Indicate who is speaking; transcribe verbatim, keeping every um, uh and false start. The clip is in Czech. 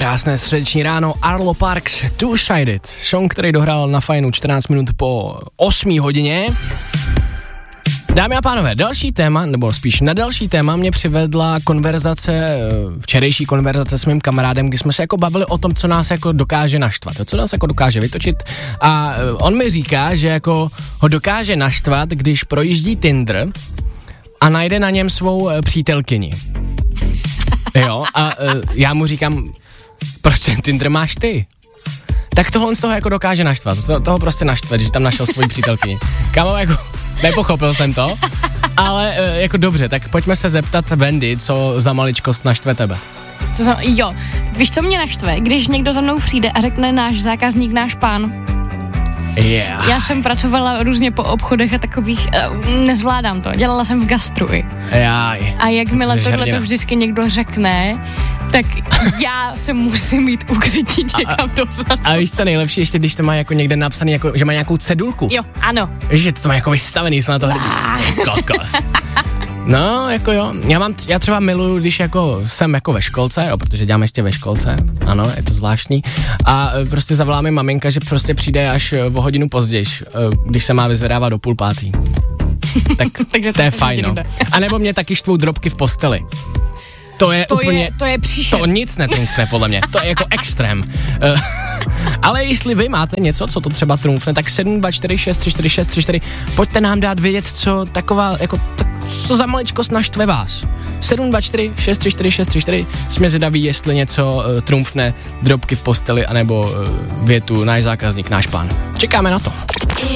Speaker 1: Krásné středeční ráno, Arlo Parks, Two-Sided, song, který dohrál na Fajnu čtrnáct minut po osmé hodině. Dámy a pánové, další téma, nebo spíš na další téma mě přivedla konverzace, včerejší konverzace s mým kamarádem, kdy jsme se jako bavili o tom, co nás jako dokáže naštvat, co nás jako dokáže vytočit, a on mi říká, že jako ho dokáže naštvat, když projíždí Tinder a najde na něm svou přítelkyni. Jo, a já mu říkám, proč ten Tinder máš ty? Tak tohle z toho jako dokáže naštvat, to, toho prostě naštvat, že tam našel svoji přítelkyni. Kámo, jako, nepochopil jsem to, ale jako dobře, tak pojďme se zeptat Wendy, co za maličkost naštve tebe.
Speaker 2: Co za, jo, víš, co mě naštve? Když někdo za mnou přijde a řekne náš zákazník, náš pán.
Speaker 1: Yeah.
Speaker 2: Já jsem pracovala různě po obchodech a takových, uh, nezvládám to, dělala jsem v gastru.
Speaker 1: Jaj.
Speaker 2: A jakmile tohle to vždycky někdo řekne, tak já se musím mít uklidit někam dozadu.
Speaker 1: A víš co nejlepší, ještě když to má jako někde napsaný, jako, že má nějakou cedulku.
Speaker 2: Jo, ano.
Speaker 1: Víš, že to má jako vystavený, jsou na to hrdý. Kokos. No, jako jo, já mám, já třeba miluju, když jako jsem jako ve školce, jo, protože dělám ještě ve školce, ano, je to zvláštní, a prostě zavolá mi maminka, že prostě přijde až o hodinu později, když se má vyzvedávat do půl pátý. Tak
Speaker 2: Takže
Speaker 1: to je fajn, no. A nebo mě taky štvou drobky v posteli. To je
Speaker 2: to
Speaker 1: úplně,
Speaker 2: je, to je příšer.
Speaker 1: To nic netrumfne podle mě, to je jako extrém. Uh, ale jestli vy máte něco, co to třeba trumfne, tak sedm dva čtyři šest tři čtyři šest tři čtyři, pojďte nám dát vědět, co taková, jako, tak, co za maličkost naštve vás. sedm dva čtyři šest tři čtyři šest tři čtyři, jsme zvědaví, jestli něco uh, trumfne drobky v posteli, anebo uh, větu náš zákazník, náš pán. Čekáme na to.